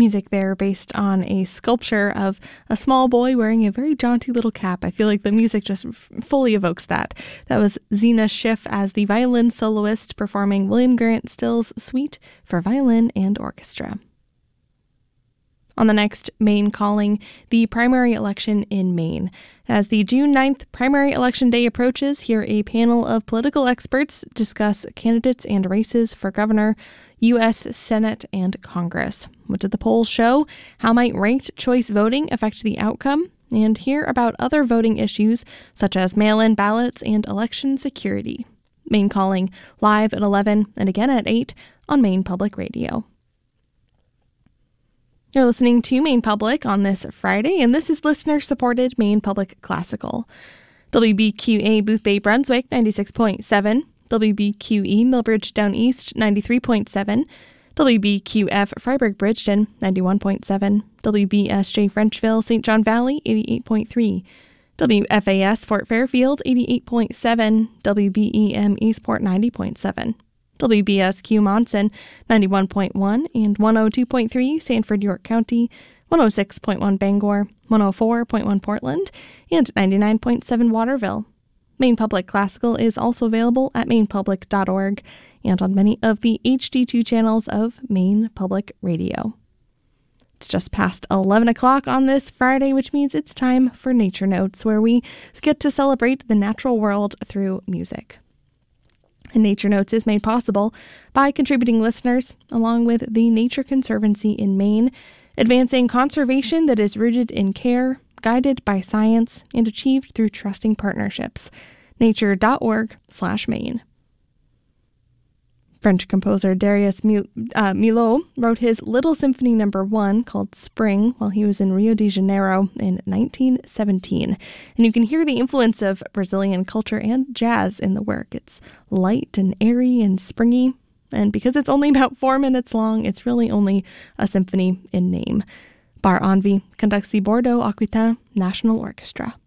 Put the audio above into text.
Music there based on a sculpture of a small boy wearing a very jaunty little cap. I feel like the music just fully evokes that. That was Zena Schiff as the violin soloist performing William Grant Still's Suite for Violin and Orchestra. On the next Maine Calling, the primary election in Maine. As the June 9th primary election day approaches, hear a panel of political experts discuss candidates and races for governor, U.S. Senate, and Congress. What did the polls show? How might ranked choice voting affect the outcome? And hear about other voting issues such as mail-in ballots and election security. Maine Calling, live at 11 and again at 8 on Maine Public Radio. You're listening to Maine Public on this Friday, and this is listener-supported Maine Public Classical. WBQA Boothbay Brunswick, 96.7. WBQE Millbridge Down East, 93.7. WBQF Freiburg Bridgeton, 91.7. WBSJ Frenchville St. John Valley, 88.3. WFAS Fort Fairfield, 88.7. WBEM Eastport, 90.7. WBSQ Monson, 91.1 and 102.3 Sanford, York County, 106.1 Bangor, 104.1 Portland, and 99.7 Waterville. Maine Public Classical is also available at mainepublic.org and on many of the HD2 channels of Maine Public Radio. It's just past 11 o'clock on this Friday, which means it's time for Nature Notes, where we get to celebrate the natural world through music. And Nature Notes is made possible by contributing listeners, along with the Nature Conservancy in Maine, advancing conservation that is rooted in care, guided by science, and achieved through trusting partnerships. nature.org/Maine. French composer Darius Milhaud wrote his Little Symphony No. 1 called Spring while he was in Rio de Janeiro in 1917. And you can hear the influence of Brazilian culture and jazz in the work. It's light and airy and springy. And because it's only about 4 minutes long, it's really only a symphony in name. Bar Envy conducts the Bordeaux Aquitaine National Orchestra.